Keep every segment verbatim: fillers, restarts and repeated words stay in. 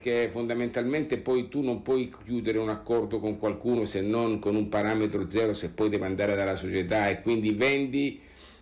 che fondamentalmente poi tu non puoi chiudere un accordo con qualcuno se non con un parametro zero, se poi deve andare dalla società, e quindi vendi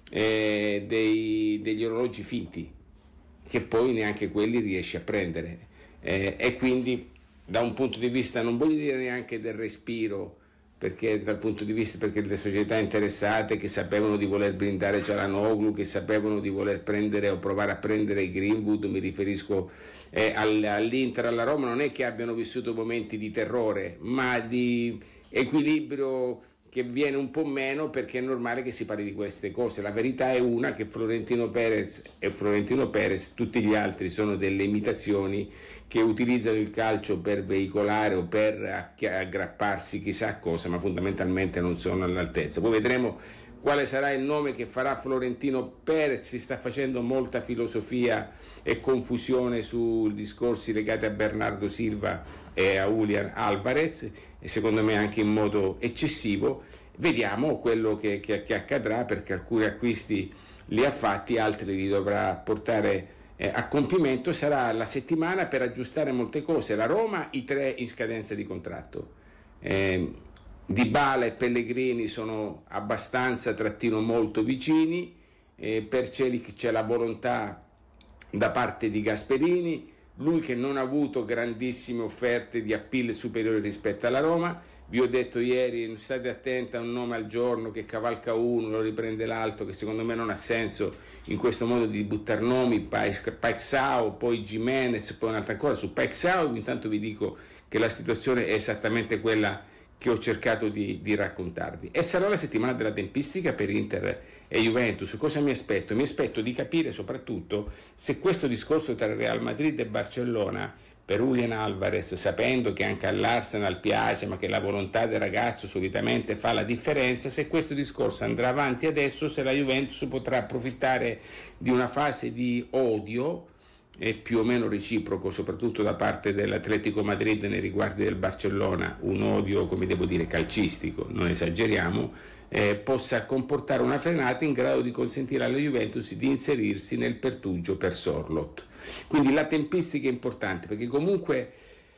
eh, dei, degli orologi finti che poi neanche quelli riesci a prendere, eh, e quindi da un punto di vista, non voglio dire neanche del respiro, perché dal punto di vista, perché le società interessate che sapevano di voler blindare Çalhanoğlu, che sapevano di voler prendere o provare a prendere i Greenwood, mi riferisco eh, all'Inter, alla Roma, non è che abbiano vissuto momenti di terrore, ma di equilibrio che viene un po' meno, perché è normale che si parli di queste cose. La verità è una, che Florentino Perez e Florentino Perez, tutti gli altri sono delle imitazioni che utilizzano il calcio per veicolare o per aggrapparsi chissà a cosa, ma fondamentalmente non sono all'altezza. Poi vedremo quale sarà il nome che farà Florentino Perez. Si sta facendo molta filosofia e confusione su discorsi legati a Bernardo Silva e a Julián Álvarez, e secondo me anche in modo eccessivo. Vediamo quello che, che, che accadrà, perché alcuni acquisti li ha fatti, altri li dovrà portare eh, a compimento. Sarà la settimana per aggiustare molte cose. La Roma, i tre in scadenza di contratto, eh, Dybala e Pellegrini sono abbastanza trattino molto vicini, eh, per Celic c'è la volontà da parte di Gasperini, lui che non ha avuto grandissime offerte di appeal superiori rispetto alla Roma. Vi ho detto ieri, state attenti a un nome al giorno che cavalca uno, lo riprende l'altro, che secondo me non ha senso in questo modo di buttare nomi. Paixão, poi Gimenez, poi un'altra cosa. Su Paixão intanto vi dico che la situazione è esattamente quella che ho cercato di, di raccontarvi. E sarà la settimana della tempistica per Inter e Juventus. Cosa mi aspetto? Mi aspetto di capire soprattutto se questo discorso tra Real Madrid e Barcellona per Julián Álvarez, sapendo che anche all'Arsenal piace, ma che la volontà del ragazzo solitamente fa la differenza, se questo discorso andrà avanti adesso, se la Juventus potrà approfittare di una fase di odio è più o meno reciproco, soprattutto da parte dell'Atletico Madrid nei riguardi del Barcellona, un odio, come devo dire, calcistico, non esageriamo, eh, possa comportare una frenata in grado di consentire alla Juventus di inserirsi nel pertugio per Sorloth. Quindi la tempistica è importante, perché comunque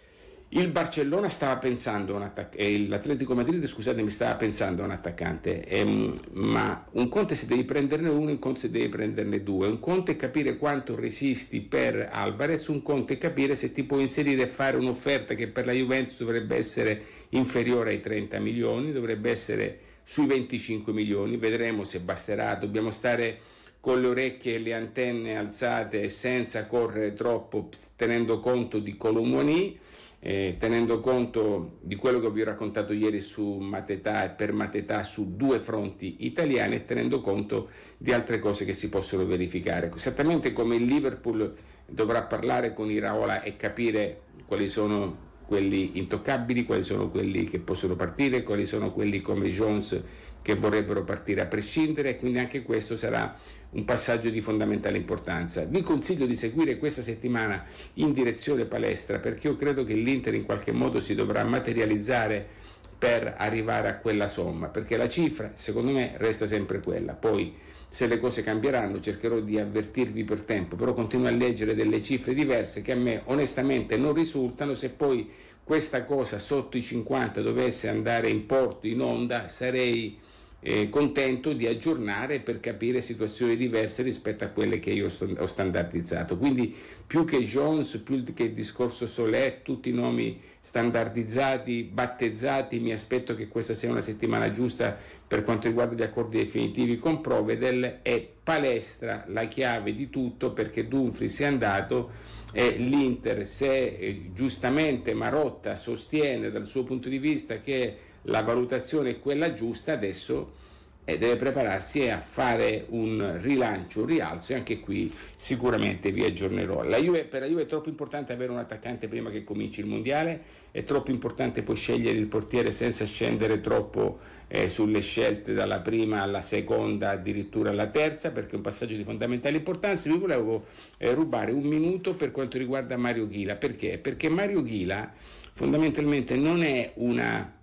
il Barcellona stava pensando a un attac- eh, l'Atletico Madrid, scusatemi, stava pensando a un attaccante, ehm, ma un conto è se devi prenderne uno, un conto è se devi prenderne due. Un conto è capire quanto resisti per Alvarez, un conto è capire se ti puoi inserire e fare un'offerta che per la Juventus dovrebbe essere inferiore ai trenta milioni, dovrebbe essere sui venticinque milioni. Vedremo se basterà. Dobbiamo stare con le orecchie e le antenne alzate, senza correre troppo, tenendo conto di Colomoni, Eh, tenendo conto di quello che vi ho raccontato ieri su Matetà e per Matetà su due fronti italiani, e tenendo conto di altre cose che si possono verificare, esattamente come il Liverpool dovrà parlare con Iraola e capire quali sono quelli intoccabili, quali sono quelli che possono partire, quali sono quelli come Jones che vorrebbero partire a prescindere, e quindi anche questo sarà un passaggio di fondamentale importanza. Vi consiglio di seguire questa settimana in direzione palestra, perché io credo che l'Inter in qualche modo si dovrà materializzare per arrivare a quella somma, perché la cifra secondo me resta sempre quella. Poi se le cose cambieranno cercherò di avvertirvi per tempo, però continuo a leggere delle cifre diverse che a me onestamente non risultano. Se poi questa cosa sotto i cinquanta dovesse andare in porto, in onda, sarei eh, contento di aggiornare per capire situazioni diverse rispetto a quelle che io sto, ho standardizzato. Quindi più che Jones, più che il discorso Solé, tutti i nomi standardizzati, battezzati, mi aspetto che questa sia una settimana giusta per quanto riguarda gli accordi definitivi con Provedel, e palestra la chiave di tutto, perché Dumfries è andato e l'Inter, se eh, giustamente Marotta sostiene dal suo punto di vista che la valutazione è quella giusta, adesso eh, deve prepararsi a fare un rilancio, un rialzo, e anche qui sicuramente vi aggiornerò. La Juve, per la Juve è troppo importante avere un attaccante prima che cominci il mondiale, è troppo importante poi scegliere il portiere senza scendere troppo eh, sulle scelte dalla prima alla seconda, addirittura alla terza, perché è un passaggio di fondamentale importanza. Vi volevo eh, rubare un minuto per quanto riguarda Mario Ghila. Perché? Perché Mario Ghila fondamentalmente non è una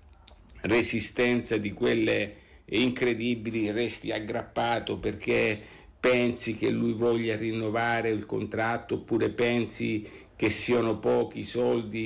resistenza di quelle incredibili, resti aggrappato perché pensi che lui voglia rinnovare il contratto, oppure pensi che siano pochi soldi